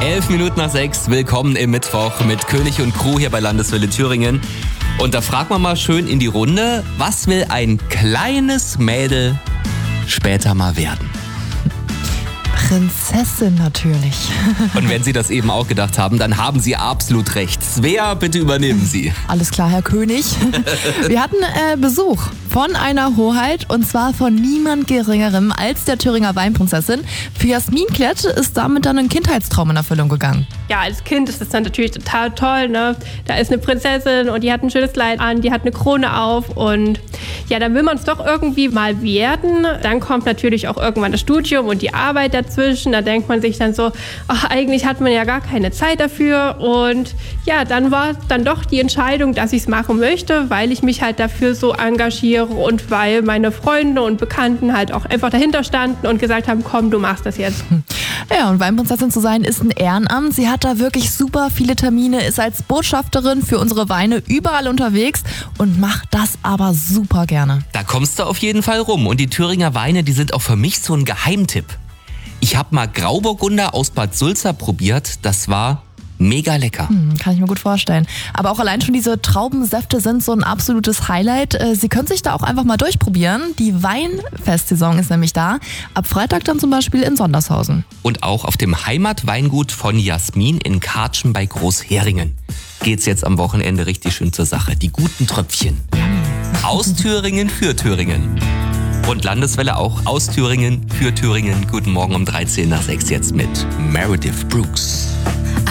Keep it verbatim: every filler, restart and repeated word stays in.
Elf Minuten nach sechs, willkommen im Mittwoch mit König und Crew hier bei Landeswelle Thüringen. Und da fragen wir mal schön in die Runde, was will ein kleines Mädel später mal werden? Prinzessin natürlich. Und wenn Sie das eben auch gedacht haben, dann haben Sie absolut recht. Svea, bitte übernehmen Sie. Alles klar, Herr König. Wir hatten äh, Besuch von einer Hoheit und zwar von niemand Geringerem als der Thüringer Weinprinzessin. Für Jasmin Klett ist damit dann ein Kindheitstraum in Erfüllung gegangen. Ja, als Kind ist das dann natürlich total toll, ne? Da ist eine Prinzessin und die hat ein schönes Kleid an, die hat eine Krone auf und ja, dann will man es doch irgendwie mal werden. Dann kommt natürlich auch irgendwann das Studium und die Arbeit dazwischen. Da denkt man sich dann so, ach, eigentlich hat man ja gar keine Zeit dafür. Und ja, dann war dann doch die Entscheidung, dass ich es machen möchte, weil ich mich halt dafür so engagiere und weil meine Freunde und Bekannten halt auch einfach dahinter standen und gesagt haben, komm, du machst das jetzt. Ja, und Weinprinzessin zu sein ist ein Ehrenamt. Sie hat da wirklich super viele Termine, ist als Botschafterin für unsere Weine überall unterwegs und macht das aber super gerne. Da kommst du auf jeden Fall rum. Und die Thüringer Weine, die sind auch für mich so ein Geheimtipp. Ich habe mal Grauburgunder aus Bad Sulza probiert. Das war mega lecker. Hm, kann ich mir gut vorstellen. Aber auch allein schon diese Traubensäfte sind so ein absolutes Highlight. Sie können sich da auch einfach mal durchprobieren. Die Weinfestsaison ist nämlich da. Ab Freitag dann zum Beispiel in Sondershausen. Und auch auf dem Heimatweingut von Jasmin in Kartschen bei Großheringen geht's jetzt am Wochenende richtig schön zur Sache. Die guten Tröpfchen. Aus Thüringen für Thüringen. Und Landeswelle auch aus Thüringen für Thüringen. Guten Morgen um dreizehn nach sechs jetzt mit Meredith Brooks.